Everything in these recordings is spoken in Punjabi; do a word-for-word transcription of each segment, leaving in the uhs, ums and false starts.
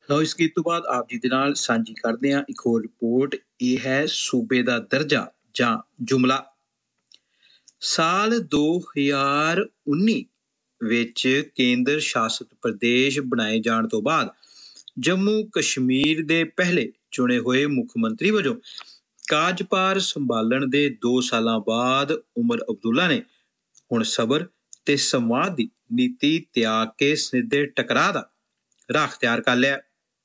ਲਓ ਇਸ ਗੀਤ ਤੋਂ ਬਾਅਦ ਆਪ ਜੀ ਦੇ ਨਾਲ ਸਾਂਝੀ ਕਰਦੇ ਹਾਂ ਇੱਕ ਹੋਰ ਰਿਪੋਰਟ। ਇਹ ਹੈ ਸੂਬੇ ਦਾ ਦਰਜਾ ਜਾਂ ਜੁਮਲਾ। ਸਾਲ ਦੋ ਹਜ਼ਾਰ ਉੱਨੀ ਵਿੱਚ ਕੇਂਦਰ ਸ਼ਾਸਿਤ ਪ੍ਰਦੇਸ਼ ਬਣਾਏ ਜਾਣ ਤੋਂ ਬਾਅਦ ਜੰਮੂ ਕਸ਼ਮੀਰ ਦੇ ਪਹਿਲੇ ਚੁਣੇ ਹੋਏ ਮੁੱਖ ਮੰਤਰੀ ਵਜੋਂ ਕਾਰਜਭਾਰ ਸੰਭਾਲਣ ਦੇ ਦੋ ਸਾਲਾਂ ਬਾਅਦ ਉਮਰ ਅਬਦੁੱਲਾ ਨੇ ਹੁਣ ਸਬਰ ਤੇ ਸੰਵਾਦ ਦੀ ਨੀਤੀ ਤਿਆਗ ਕੇ ਸਿੱਧੇ ਟਕਰਾਅ ਦਾ ਰਾਹ ਅਖਤਿਆਰ ਕਰ ਲਿਆ।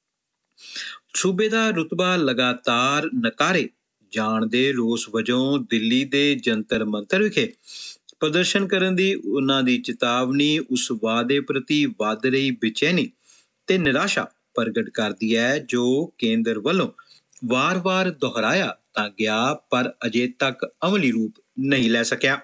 ਸੂਬੇ ਦਾ ਰੁਤਬਾ ਲਗਾਤਾਰ ਨਕਾਰੇ ਜਾਣ ਦੇ ਰੋਸ ਵਜੋਂ ਦਿੱਲੀ ਦੇ ਜੰਤਰ ਮੰਤਰ ਵਿਖੇ ਪ੍ਰਦਰਸ਼ਨ ਕਰਨ ਦੀ ਉਹਨਾਂ ਦੀ ਚੇਤਾਵਨੀ ਉਸ ਵਾਅਦੇ ਪ੍ਰਤੀ ਵੱਧ ਰਹੀ ਬੇਚੈਨੀ ਤੇ ਨਿਰਾਸ਼ਾ ਪ੍ਰਗਟ ਕਰਦੀ ਹੈ ਜੋ ਕੇਂਦਰ ਵੱਲੋਂ ਵਾਰ-ਵਾਰ ਦੁਹਰਾਇਆ ਤਾਂ ਗਿਆ ਪਰ ਅਜੇ ਤੱਕ ਅਮਲੀ ਰੂਪ ਨਹੀਂ ਲੈ ਸਕਿਆ।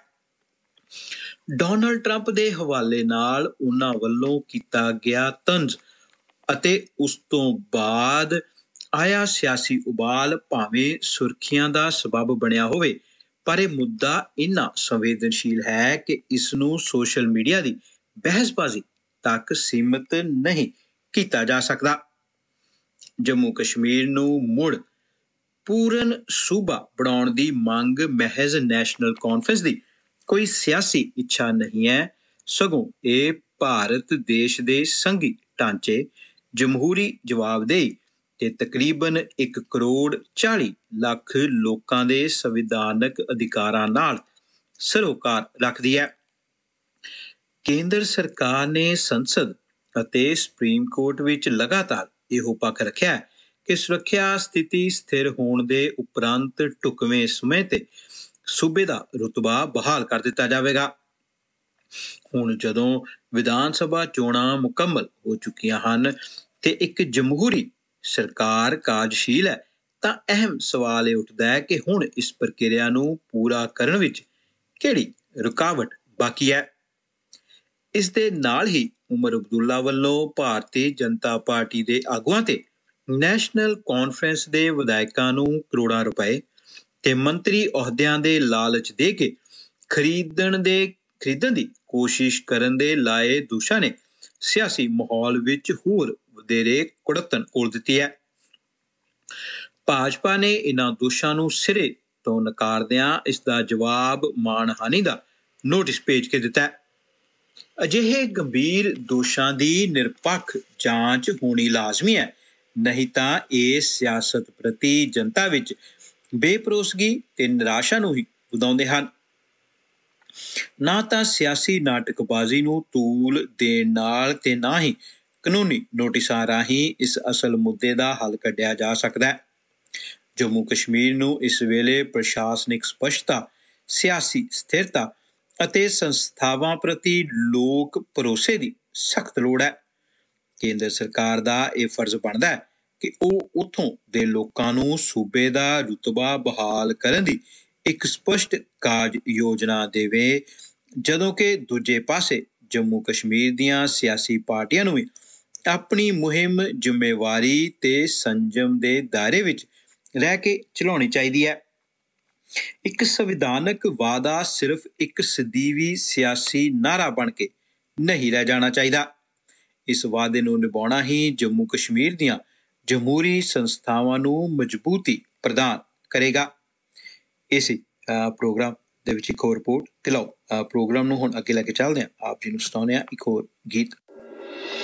ਡੋਨਾਲਡ ਟਰੰਪ ਦੇ ਹਵਾਲੇ ਨਾਲ ਉਹਨਾਂ ਵੱਲੋਂ ਕੀਤਾ ਗਿਆ ਤੰਜ਼ ਅਤੇ ਉਸ ਤੋਂ ਬਾਅਦ ਆਇਆ ਸਿਆਸੀ ਉਬਾਲ ਭਾਵੇਂ ਸੁਰਖੀਆਂ ਦਾ ਸਬੱਬ ਬਣਿਆ ਹੋਵੇ, ਪਰ ਇਹ ਮੁੱਦਾ ਇੰਨਾ ਸੰਵੇਦਨਸ਼ੀਲ ਹੈ ਕਿ ਇਸ ਨੂੰ ਸੋਸ਼ਲ ਮੀਡੀਆ ਦੀ ਬਹਿਸਬਾਜ਼ੀ ਤੱਕ ਸੀਮਿਤ ਨਹੀਂ ਕੀਤਾ ਜਾ ਸਕਦਾ। ਜੰਮੂ ਕਸ਼ਮੀਰ ਨੂੰ ਮੁੜ ਪੂਰਨ ਸੂਬਾ ਬਣਾਉਣ ਦੀ ਮੰਗ ਮਹਿਜ਼ ਨੈਸ਼ਨਲ ਕਾਨਫਰੰਸ ਦੀ ਕੋਈ ਸਿਆਸੀ ਇੱਛਾ ਨਹੀਂ ਹੈ, ਸਗੋਂ ਇਹ ਭਾਰਤ ਦੇਸ਼ ਦੇ ਸੰਘੀ ਢਾਂਚੇ, ਜਮਹੂਰੀ ਜਵਾਬਦੇਹੀ ਤੇ ਤਕਰੀਬਨ ਇੱਕ ਕਰੋੜ ਚਾਲੀ ਲੱਖ ਲੋਕਾਂ ਦੇ ਸੰਵਿਧਾਨਕ ਅਧਿਕਾਰਾਂ ਨਾਲ ਸਰੋਕਾਰ ਰੱਖਦੀ ਹੈ। ਕੇਂਦਰ ਸਰਕਾਰ ਨੇ ਸੰਸਦ ਅਤੇ ਸੁਪਰੀਮ ਕੋਰਟ ਵਿੱਚ ਲਗਾਤਾਰ ਇਹੋ ਪੱਖ ਰੱਖਿਆ ਕਿ ਸੁਰੱਖਿਆ ਸਥਿਤੀ ਸਥਿਰ ਹੋਣ ਦੇ ਉਪਰੰਤ ਢੁਕਵੇਂ ਸਮੇਂ ਤੇ ਸੂਬੇ ਦਾ ਰੁਤਬਾ ਬਹਾਲ ਕਰ ਦਿੱਤਾ ਜਾਵੇਗਾ। ਹੁਣ ਜਦੋਂ ਵਿਧਾਨ ਸਭਾ ਚੋਣਾਂ ਮੁਕੰਮਲ ਹੋ ਚੁੱਕੀਆਂ ਹਨ ਤੇ ਇੱਕ ਜਮਹੂਰੀ ਸਰਕਾਰ ਕਾਰਜਸ਼ੀਲ ਹੈ, ਤਾਂ ਅਹਿਮ ਸਵਾਲ ਇਹ ਉੱਠਦਾ ਹੈ ਕਿ ਹੁਣ ਇਸ ਪ੍ਰਕਿਰਿਆ ਨੂੰ ਪੂਰਾ ਕਰਨ ਵਿੱਚ ਕਿਹੜੀ ਰੁਕਾਵਟ ਬਾਕੀ ਹੈ। ਇਸ ਦੇ ਨਾਲ ਹੀ ਉਮਰ ਅਬਦੁੱਲਾ ਵੱਲੋਂ ਭਾਰਤੀ ਜਨਤਾ ਪਾਰਟੀ ਦੇ ਆਗੂਆਂ ਤੇ ਨੈਸ਼ਨਲ ਕਾਨਫਰੰਸ ਦੇ ਵਿਧਾਇਕਾਂ ਨੂੰ ਕਰੋੜਾਂ ਰੁਪਏ ਤੇ ਮੰਤਰੀ ਅਹੁਦਿਆਂ ਦੇ ਲਾਲਚ ਦੇ ਕੇ ਖਰੀਦਣ ਦੇ ਖਰੀਦਣ ਦੀ ਕੋਸ਼ਿਸ਼ ਕਰਨ ਦੇ ਲਾਏ ਦੋਸ਼ਾਂ ਨੇ ਸਿਆਸੀ ਮਾਹੌਲ ਵਿੱਚ ਹੋਰ ਵਧੇਰੇ ਕੁੜੱਤਣ ਘੋਲ ਦਿੱਤੀ ਹੈ। ਭਾਜਪਾ ਨੇ ਇਹਨਾਂ ਦੋਸ਼ਾਂ ਨੂੰ ਸਿਰੇ ਤੋਂ ਨਕਾਰਦਿਆਂ ਇਸ ਦਾ ਜਵਾਬ ਮਾਣਹਾਨੀ ਦਾ ਨੋਟਿਸ ਭੇਜ ਕੇ ਦਿੱਤਾ ਹੈ। ਅਜਿਹੇ ਗੰਭੀਰ ਦੋਸ਼ਾਂ ਦੀ ਨਿਰਪੱਖ ਜਾਂਚ ਹੋਣੀ ਲਾਜ਼ਮੀ ਹੈ, ਨਹੀਂ ਤਾਂ ਇਹ ਸਿਆਸਤ ਪ੍ਰਤੀ ਜਨਤਾ ਵਿੱਚ ਬੇਭਰੋਸਗੀ ਤੇ ਨਿਰਾਸ਼ਾ ਨੂੰ ਹੀ ਵਧਾਉਂਦੇ ਹਨ। ਨਾ ਤਾਂ ਸਿਆਸੀ ਨਾਟਕਬਾਜ਼ੀ ਨੂੰ ਤੂਲ ਦੇਣ ਨਾਲ ਤੇ ਨਾ ਹੀ ਕਾਨੂੰਨੀ ਨੋਟਿਸਾਂ ਰਾਹੀਂ ਇਸ ਅਸਲ ਮੁੱਦੇ ਦਾ ਹੱਲ ਕੱਢਿਆ ਜਾ ਸਕਦਾ ਹੈ। ਜੰਮੂ ਕਸ਼ਮੀਰ ਨੂੰ ਇਸ ਵੇਲੇ ਪ੍ਰਸ਼ਾਸਨਿਕ ਸਪਸ਼ਟਤਾ, ਸਿਆਸੀ ਸਥਿਰਤਾ ਅਤੇ ਸੰਸਥਾਵਾਂ ਪ੍ਰਤੀ ਲੋਕ ਭਰੋਸੇ ਦੀ ਸਖਤ ਲੋੜ ਹੈ। ਕੇਂਦਰ ਸਰਕਾਰ ਦਾ ਇਹ ਫਰਜ਼ ਬਣਦਾ ਹੈ ਕਿ ਉਹ ਉੱਥੋਂ ਦੇ ਲੋਕਾਂ ਨੂੰ ਸੂਬੇ ਦਾ ਰੁਤਬਾ ਬਹਾਲ ਕਰਨ ਦੀ ਇੱਕ ਸਪਸ਼ਟ ਕਾਰਜ ਯੋਜਨਾ ਦੇਵੇ, ਜਦੋਂ ਕਿ ਦੂਜੇ ਪਾਸੇ ਜੰਮੂ ਕਸ਼ਮੀਰ ਦੀਆਂ ਸਿਆਸੀ ਪਾਰਟੀਆਂ ਨੂੰ ਵੀ ਆਪਣੀ ਮੁਹਿੰਮ ਜ਼ਿੰਮੇਵਾਰੀ ਤੇ ਸੰਜਮ ਦੇ ਦਾਇਰੇ ਵਿੱਚ ਰਹਿ ਕੇ ਚਲਾਉਣੀ ਚਾਹੀਦੀ ਹੈ। ਇੱਕ ਸੰਵਿਧਾਨਕ ਵਾਅਦਾ ਸਿਰਫ ਇੱਕ ਸਦੀਵੀ ਸਿਆਸੀ ਨਾਅਰਾ ਬਣ ਕੇ ਨਹੀਂ ਰਹਿ ਜਾਣਾ ਚਾਹੀਦਾ। ਇਸ ਵਾਅਦੇ ਨੂੰ ਨਿਭਾਉਣਾ ਹੀ ਜੰਮੂ ਕਸ਼ਮੀਰ ਦੀਆਂ ਜਮਹੂਰੀ ਸੰਸਥਾਵਾਂ ਨੂੰ ਮਜ਼ਬੂਤੀ ਪ੍ਰਦਾਨ ਕਰੇਗਾ। ਇਸੇ ਪ੍ਰੋਗਰਾਮ ਦੇ ਵਿੱਚ ਇੱਕ ਹੋਰ ਰਿਪੋਰਟ ਤੇ ਲਓ ਪ੍ਰੋਗਰਾਮ ਨੂੰ ਹੁਣ ਅੱਗੇ ਲੈ ਕੇ ਚੱਲਦੇ ਹਾਂ। ਆਪ ਜੀ ਨੂੰ ਸੁਣਾਉਂਦੇ ਹਾਂ ਇੱਕ ਹੋਰ ਗੀਤ।